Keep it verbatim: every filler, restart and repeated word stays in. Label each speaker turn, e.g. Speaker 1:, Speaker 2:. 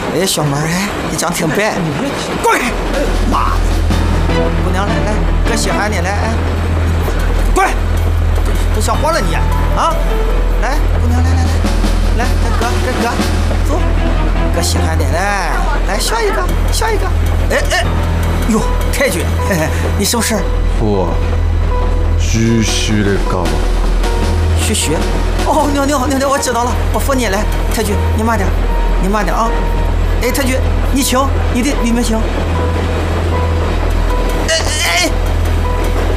Speaker 1: 哎，小妹儿，哎，你长挺白，滚开！妈的，姑娘来来，哥稀罕你来，哎，滚！都想活了你啊！来，姑娘来来来，来，跟哥跟哥走，哥稀罕你来，来笑一个笑一个，哎哎，哟，太君，嘿嘿，你什么事儿？
Speaker 2: 我嘘嘘的搞。
Speaker 1: 嘘嘘，哦，娘娘娘娘，我知道了，我扶你来，太君，你慢点，你慢点啊！哎，太君，你请，你的李明请。哎哎哎！